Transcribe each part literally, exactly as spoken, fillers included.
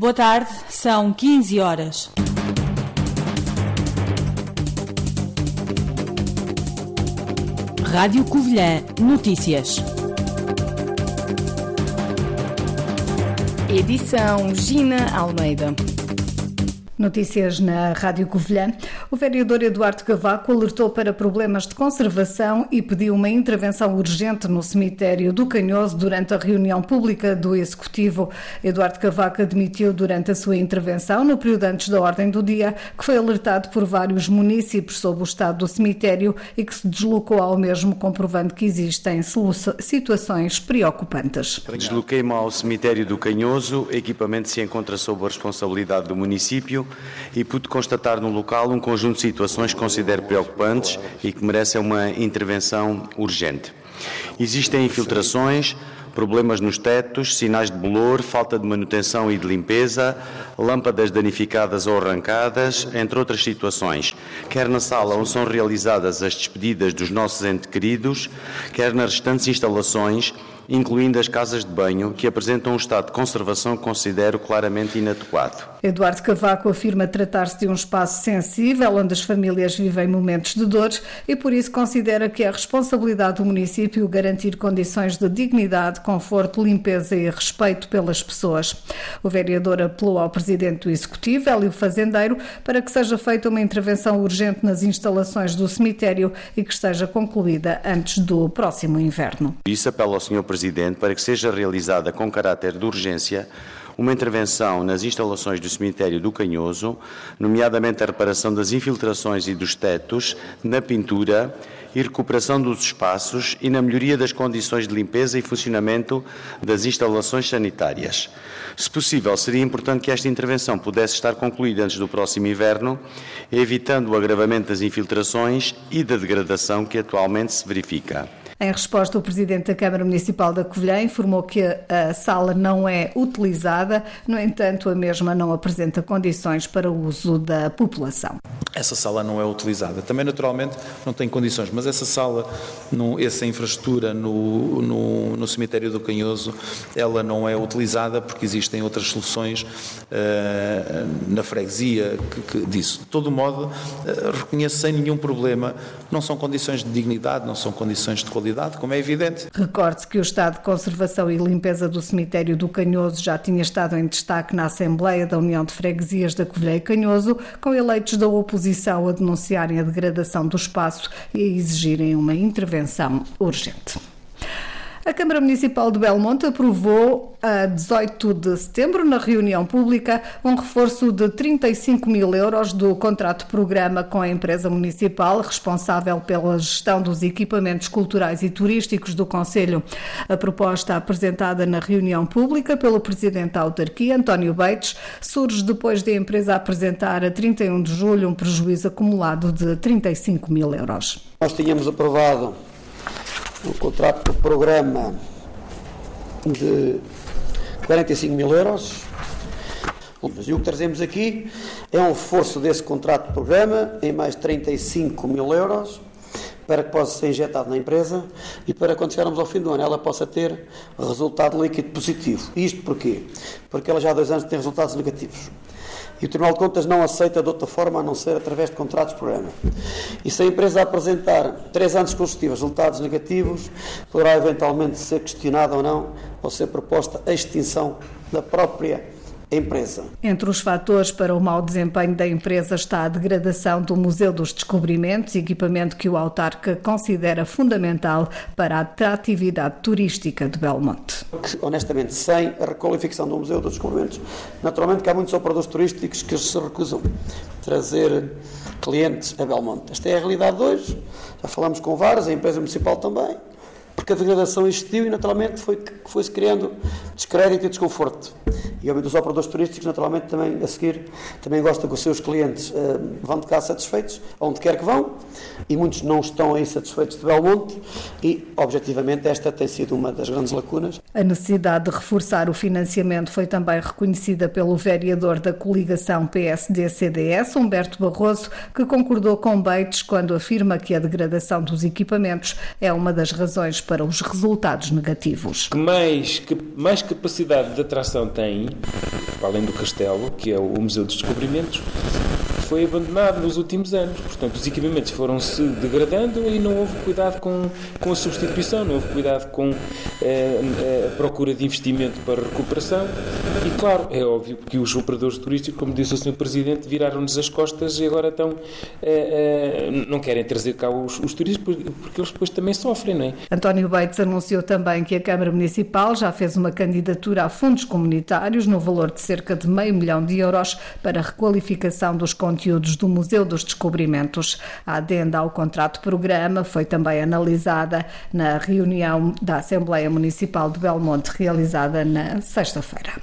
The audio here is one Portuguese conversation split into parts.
Boa tarde, são quinze horas. Rádio Covilhã Notícias. Edição Gina Almeida. Notícias na Rádio Covilhã. O vereador Eduardo Cavaco alertou para problemas de conservação e pediu uma intervenção urgente no cemitério do Canhoso durante a reunião pública do Executivo. Eduardo Cavaco admitiu durante a sua intervenção, no período antes da ordem do dia, que foi alertado por vários munícipes sobre o estado do cemitério e que se deslocou ao mesmo, comprovando que existem situações preocupantes. Desloquei-me ao cemitério do Canhoso, o equipamento se encontra sob a responsabilidade do município e pude constatar no local um conjunto de situações que considero preocupantes e que merecem uma intervenção urgente. Existem infiltrações, problemas nos tetos, sinais de bolor, falta de manutenção e de limpeza, lâmpadas danificadas ou arrancadas, entre outras situações, quer na sala onde são realizadas as despedidas dos nossos entes queridos, quer nas restantes instalações, incluindo as casas de banho, que apresentam um estado de conservação que considero claramente inadequado. Eduardo Cavaco afirma tratar-se de um espaço sensível, onde as famílias vivem momentos de dores e por isso considera que é responsabilidade do município garantir condições de dignidade, conforto, limpeza e respeito pelas pessoas. O vereador apelou ao presidente do Executivo, Hélio Fazendeiro, para que seja feita uma intervenção urgente nas instalações do cemitério e que esteja concluída antes do próximo inverno. Isso apelo ao senhor Presidente para que seja realizada com caráter de urgência uma intervenção nas instalações do cemitério do Canhoso, nomeadamente a reparação das infiltrações e dos tetos, na pintura e recuperação dos espaços e na melhoria das condições de limpeza e funcionamento das instalações sanitárias. Se possível, seria importante que esta intervenção pudesse estar concluída antes do próximo inverno, evitando o agravamento das infiltrações e da degradação que atualmente se verifica. Em resposta, o Presidente da Câmara Municipal da Covilhã informou que a sala não é utilizada, no entanto, a mesma não apresenta condições para o uso da população. Essa sala não é utilizada. Também, naturalmente, não tem condições, mas essa sala, no, essa infraestrutura no, no, no cemitério do Canhoso, ela não é utilizada porque existem outras soluções uh, na freguesia que, que, disso. De todo modo, uh, reconheço sem nenhum problema, não são condições de dignidade, não são condições de qualidade, como é evidente. Recorde-se que o estado de conservação e limpeza do cemitério do Canhoso já tinha estado em destaque na Assembleia da União de Freguesias da Covilhã e Canhoso, com eleitos da oposição a denunciarem a degradação do espaço e a exigirem uma intervenção urgente. A Câmara Municipal de Belmonte aprovou a dezoito de setembro, na reunião pública, um reforço de trinta e cinco mil euros do contrato-programa com a empresa municipal responsável pela gestão dos equipamentos culturais e turísticos do concelho. A proposta apresentada na reunião pública pelo Presidente da Autarquia, António Beites, surge depois de a empresa apresentar a trinta e um de julho um prejuízo acumulado de trinta e cinco mil euros. Nós tínhamos aprovado um contrato de programa de quarenta e cinco mil euros. E o que trazemos aqui é um reforço desse contrato de programa em mais trinta e cinco mil euros para que possa ser injetado na empresa e para quando chegarmos ao fim do ano ela possa ter resultado líquido positivo. Isto porquê? Porque ela já há dois anos tem resultados negativos. E o Tribunal de Contas não aceita de outra forma a não ser através de contratos de programa. E se a empresa apresentar três anos consecutivos resultados negativos, poderá eventualmente ser questionada ou não, ou ser proposta a extinção da própria empresa. Entre os fatores para o mau desempenho da empresa está a degradação do Museu dos Descobrimentos, equipamento que o autarca considera fundamental para a atratividade turística de Belmonte. Honestamente, sem a requalificação do Museu dos Descobrimentos, naturalmente que há muitos operadores turísticos que se recusam a trazer clientes a Belmonte. Esta é a realidade de hoje, já falamos com vários, a empresa municipal também, porque a degradação existiu e naturalmente foi, foi-se criando descrédito e desconforto. E obviamente os operadores turísticos naturalmente também a seguir também gostam que os seus clientes uh, vão de cá satisfeitos, onde quer que vão, e muitos não estão aí satisfeitos de Belmonte e objetivamente esta tem sido uma das grandes lacunas. A necessidade de reforçar o financiamento foi também reconhecida pelo vereador da coligação P S D C D S, Humberto Barroso, que concordou com Beites quando afirma que a degradação dos equipamentos é uma das razões para os resultados negativos. Que mais, que mais capacidade de atração tem além do castelo, que é o Museu dos Descobrimentos, foi abandonado nos últimos anos. Portanto, os equipamentos foram-se degradando e não houve cuidado com, com a substituição, não houve cuidado com eh, a procura de investimento para recuperação. E, claro, é óbvio que os operadores turísticos, como disse o senhor Presidente, viraram-nos as costas e agora estão, eh, eh, não querem trazer cá os, os turistas porque eles depois também sofrem, não é? António Bates anunciou também que a Câmara Municipal já fez uma candidatura a fundos comunitários no valor de cerca de meio milhão de euros para a requalificação dos conteúdos do Museu dos Descobrimentos. A adenda ao contrato-programa foi também analisada na reunião da Assembleia Municipal de Belmonte, realizada na sexta-feira.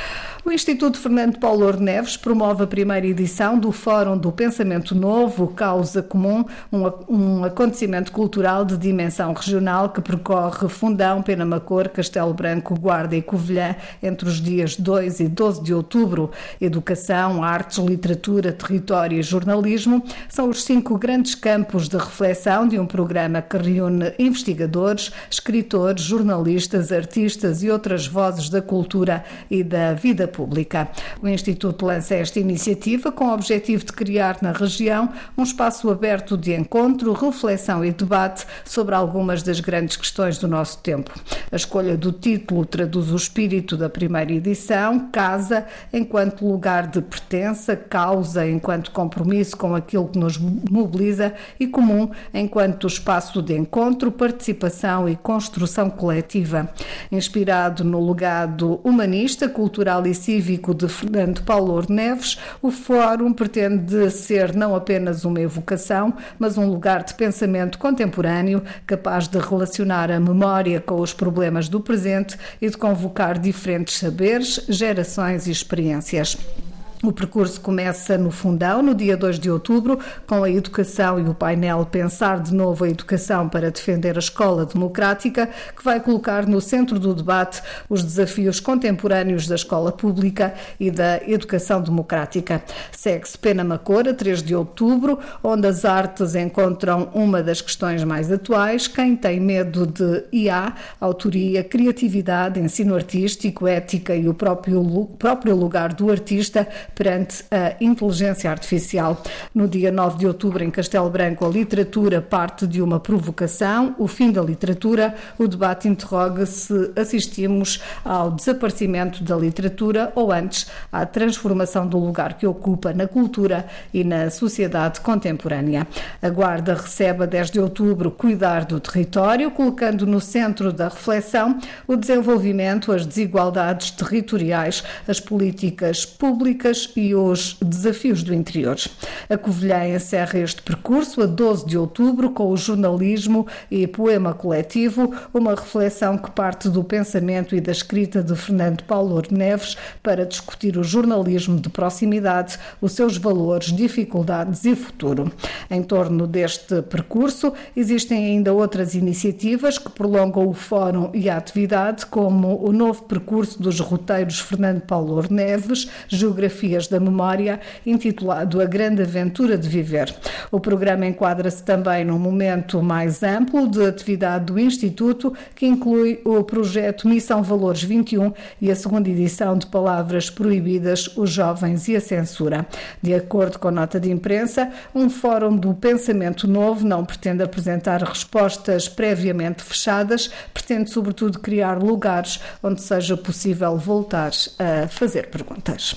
O Instituto Fernando Paulo Louro Neves promove a primeira edição do Fórum do Pensamento Novo, Causa Comum, um, um acontecimento cultural de dimensão regional que percorre Fundão, Penamacor, Castelo Branco, Guarda e Covilhã entre os dias dois e doze de outubro. Educação, artes, literatura, território e jornalismo são os cinco grandes campos de reflexão de um programa que reúne investigadores, escritores, jornalistas, artistas e outras vozes da cultura e da vida pública. O Instituto lança esta iniciativa com o objetivo de criar na região um espaço aberto de encontro, reflexão e debate sobre algumas das grandes questões do nosso tempo. A escolha do título traduz o espírito da primeira edição: casa enquanto lugar de pertença, causa enquanto compromisso com aquilo que nos mobiliza e comum enquanto espaço de encontro, participação e construção coletiva. Inspirado no legado humanista, cultural e cívico de Fernando Paulo Louro Neves, o Fórum pretende ser não apenas uma evocação, mas um lugar de pensamento contemporâneo, capaz de relacionar a memória com os problemas do presente e de convocar diferentes saberes, gerações e experiências. O percurso começa no Fundão, no dia dois de outubro, com a educação e o painel Pensar de Novo a Educação para Defender a Escola Democrática, que vai colocar no centro do debate os desafios contemporâneos da escola pública e da educação democrática. Segue-se Penamacor, a três de outubro, onde as artes encontram uma das questões mais atuais: quem tem medo de I A, autoria, criatividade, ensino artístico, ética e o próprio, próprio lugar do artista perante a inteligência artificial. No dia nove de outubro, em Castelo Branco, a literatura parte de uma provocação, o fim da literatura. O debate interroga se assistimos ao desaparecimento da literatura ou, antes, à transformação do lugar que ocupa na cultura e na sociedade contemporânea. A Guarda recebe a dez de outubro Cuidar do Território, colocando no centro da reflexão o desenvolvimento, as desigualdades territoriais, as políticas públicas e os desafios do interior. A Covilhã encerra este percurso a doze de outubro com o jornalismo e poema coletivo, uma reflexão que parte do pensamento e da escrita de Fernando Paulo Louro Neves para discutir o jornalismo de proximidade, os seus valores, dificuldades e futuro. Em torno deste percurso existem ainda outras iniciativas que prolongam o fórum e a atividade, como o novo percurso dos roteiros Fernando Paulo Louro Neves, Geografia da Memória, intitulado A Grande Aventura de Viver. O programa enquadra-se também num momento mais amplo de atividade do Instituto, que inclui o projeto Missão Valores vinte e um e a segunda edição de Palavras Proibidas, os Jovens e a Censura. De acordo com nota de imprensa, um Fórum do Pensamento Novo não pretende apresentar respostas previamente fechadas, pretende sobretudo criar lugares onde seja possível voltar a fazer perguntas.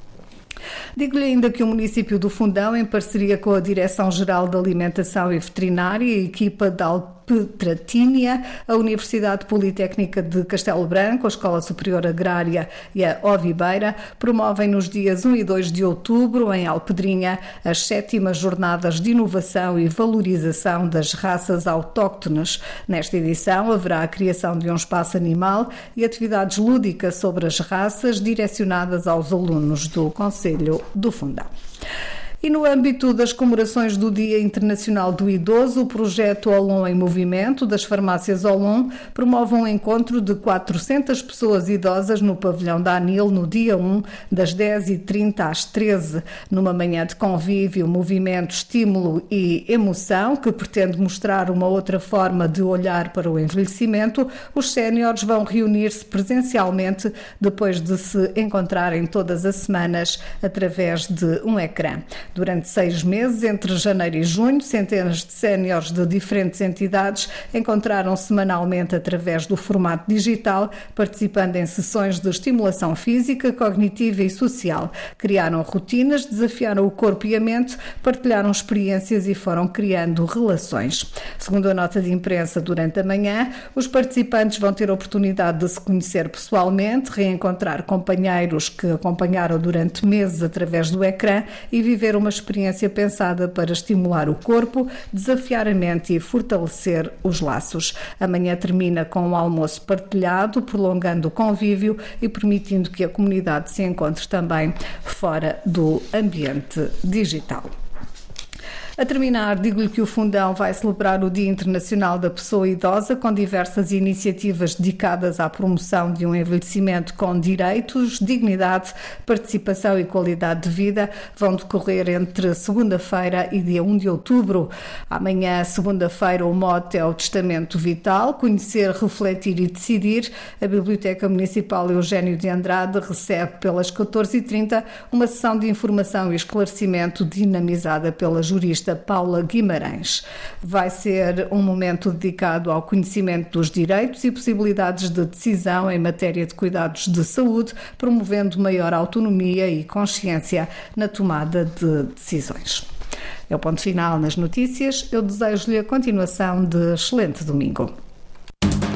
Digo-lhe ainda que o município do Fundão, em parceria com a Direção-Geral de Alimentação e Veterinária e a equipa da Alpetratínia, a Universidade Politécnica de Castelo Branco, a Escola Superior Agrária e a Ovibeira, promovem nos dias um e dois de outubro, em Alpedrinha, as sétimas Jornadas de Inovação e Valorização das Raças Autóctones. Nesta edição haverá a criação de um espaço animal e atividades lúdicas sobre as raças direcionadas aos alunos do Conselho do Fundão. E no âmbito das comemorações do Dia Internacional do Idoso, o projeto Olon em Movimento das farmácias Olon promove um encontro de quatrocentas pessoas idosas no pavilhão da ANIL no dia um, das dez e trinta às treze, numa manhã de convívio, movimento, estímulo e emoção, que pretende mostrar uma outra forma de olhar para o envelhecimento. Os séniores vão reunir-se presencialmente depois de se encontrarem todas as semanas através de um ecrã. Durante seis meses, entre janeiro e junho, centenas de séniores de diferentes entidades encontraram-se semanalmente através do formato digital, participando em sessões de estimulação física, cognitiva e social. Criaram rotinas, desafiaram o corpo e a mente, partilharam experiências e foram criando relações. Segundo a nota de imprensa, durante a manhã, os participantes vão ter a oportunidade de se conhecer pessoalmente, reencontrar companheiros que acompanharam durante meses através do ecrã e viver uma experiência pensada para estimular o corpo, desafiar a mente e fortalecer os laços. Amanhã termina com um almoço partilhado, prolongando o convívio e permitindo que a comunidade se encontre também fora do ambiente digital. A terminar, digo-lhe que o Fundão vai celebrar o Dia Internacional da Pessoa Idosa com diversas iniciativas dedicadas à promoção de um envelhecimento com direitos, dignidade, participação e qualidade de vida. Vão decorrer entre segunda-feira e dia um de outubro. Amanhã, segunda-feira, o mote é o Testamento Vital, conhecer, refletir e decidir. A Biblioteca Municipal Eugênio de Andrade recebe pelas catorze e trinta uma sessão de informação e esclarecimento dinamizada pela jurista Paula Guimarães. Vai ser um momento dedicado ao conhecimento dos direitos e possibilidades de decisão em matéria de cuidados de saúde, promovendo maior autonomia e consciência na tomada de decisões. É o ponto final nas notícias. Eu desejo-lhe a continuação de excelente domingo.